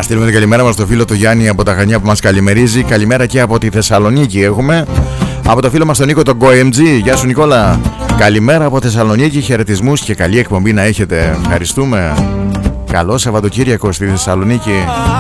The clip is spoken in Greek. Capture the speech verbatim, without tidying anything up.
στείλουμε την καλημέρα μας στο φίλο του Γιάννη από τα Χανιά που μας καλημερίζει. Καλημέρα και από τη Θεσσαλονίκη έχουμε. Από το φίλο μας τον Νίκο τον GoMG. Γεια σου Νικόλα. Καλημέρα από Θεσσαλονίκη. Χαιρετισμούς και καλή εκπομπή να έχετε. Ευχαριστούμε. Καλό Σαββατοκύριακο στη Θεσσαλονίκη.